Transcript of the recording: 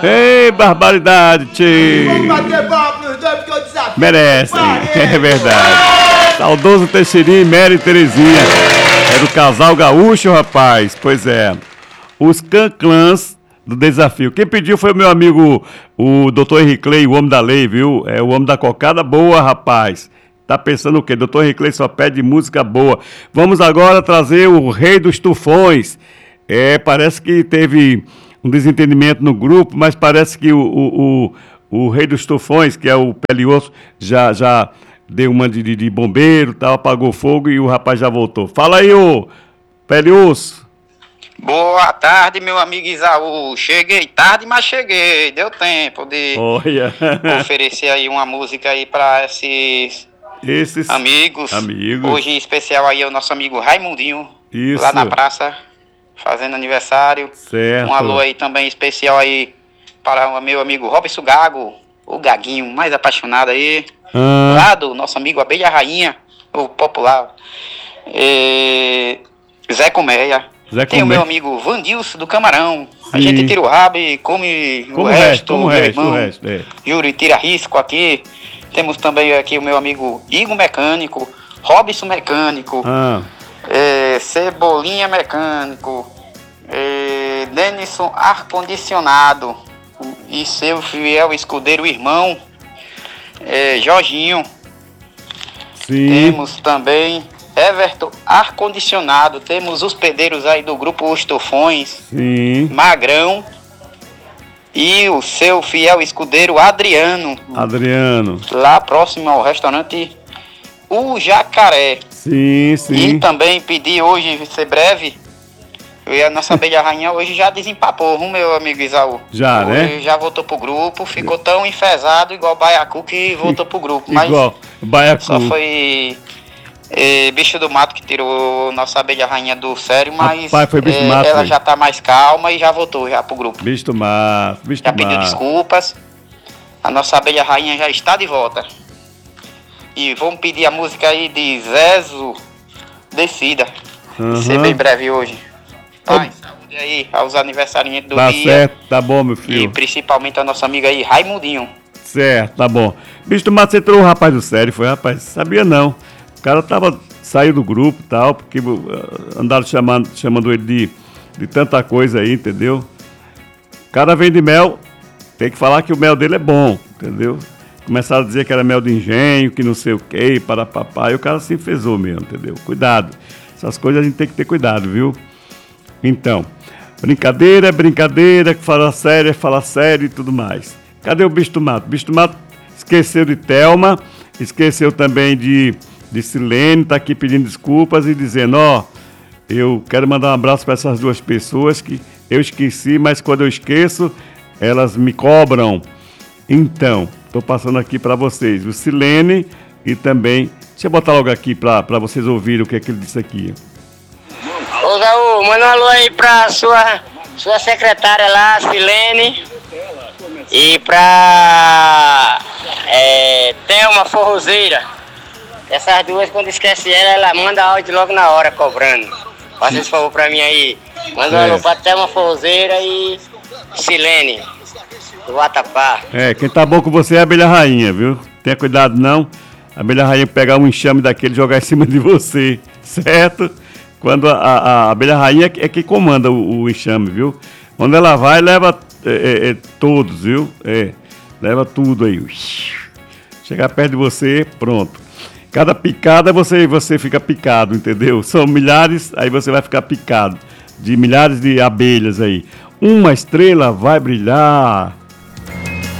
Ei, barbaridade, tchê. Vamos bater papo nos dois porque eu desafio. Merecem, é verdade. Saudoso Teixeirinha e Mary Terezinha. Era o casal gaúcho, rapaz. Pois é. Os canclãs do desafio. Quem pediu foi o meu amigo, o Dr. Henrique Clay, o homem da lei, viu? É o homem da cocada boa, rapaz. Tá pensando o quê? Dr. Henrique Clay só pede música boa. Vamos agora trazer o Rei dos Tufões. Parece que teve um desentendimento no grupo, mas parece que o Rei dos Tufões, que é o Pele e Osso, já deu uma de bombeiro, tal, apagou fogo e o rapaz já voltou. Fala aí, ô Pele e Osso. Boa tarde, meu amigo Isaú. Cheguei tarde, mas cheguei. Deu tempo de oferecer aí uma música aí para esses amigos. Hoje em especial aí é o nosso amigo Raimundinho. Isso. Lá na praça, fazendo aniversário. Certo. Um alô aí também especial aí para o meu amigo Robson Gago, o Gaguinho mais apaixonado aí. Lá do nosso amigo Abelha Rainha, o popular. Zé Colmeia. Tem o meu amigo Vandilson do Camarão. Sim. A gente tira o rabo e come o resto. Meu irmão Yuri tira risco aqui. Temos também aqui o meu amigo Igor Mecânico, Robson Mecânico, Cebolinha Mecânico, Denison Ar-Condicionado e seu fiel escudeiro irmão, Jorginho. Sim. Temos também Everton Ar-Condicionado, temos os pedreiros aí do grupo Os Tufões, sim, Magrão e o seu fiel escudeiro Adriano, lá próximo ao restaurante O Jacaré. Sim, sim. E também pedi hoje, ser breve, a nossa Abelha Rainha hoje já desempapou, meu amigo Isaú. Já, hoje, né? Já voltou pro grupo, ficou tão enfesado igual o Baiacu que voltou pro grupo. Mas igual o Baiacu. Só foi bicho do mato que tirou nossa Abelha Rainha do sério, mas rapaz, foi bicho do mato, ela já tá mais calma e já voltou já pro grupo. Bicho do mato, já pediu desculpas. A nossa Abelha Rainha já está de volta. E vamos pedir a música aí de Zezo Decida. Ser bem breve hoje. Pai, saúde aí aos aniversariantes do dia. Tá certo, tá bom, meu filho. E principalmente a nossa amiga aí, Raimundinho. Certo, tá bom. Bicho do mato, você trouxe o rapaz do sério, foi, rapaz? Sabia não. O cara saiu do grupo e tal, porque andaram chamando ele de tanta coisa aí, entendeu? O cara vende mel, tem que falar que o mel dele é bom, entendeu? Começaram a dizer que era mel de engenho, que não sei o quê, para papai, e o cara se enfesou mesmo, entendeu? Cuidado. Essas coisas a gente tem que ter cuidado, viu? Então, brincadeira é brincadeira, que fala sério é falar sério e tudo mais. Cadê o bicho do mato? O bicho do mato esqueceu de Thelma, esqueceu também de Silene, tá aqui pedindo desculpas e dizendo, eu quero mandar um abraço para essas duas pessoas que eu esqueci, mas quando eu esqueço, elas me cobram. Então, tô passando aqui para vocês, o Silene e também, deixa eu botar logo aqui para vocês ouvirem o que é que ele disse aqui. Ô Zaú, manda um alô aí pra sua secretária lá, Silene, e pra Thelma Forrozeira. Essas duas, quando esquece ela manda áudio logo na hora, cobrando. Faça esse favor pra mim aí. Manda um alô pra Thelma Forrozeira e Silene, do Vatapá. Quem tá bom com você é a Abelha Rainha, viu? Tenha cuidado não. A Abelha Rainha pegar um enxame daquele e jogar em cima de você, certo? Quando a Abelha Rainha é quem comanda o enxame, viu? Onde ela vai, leva todos, viu? Leva tudo aí. Chegar perto de você, pronto. Cada picada você fica picado, entendeu? São milhares, aí você vai ficar picado. De milhares de abelhas aí. Uma estrela vai brilhar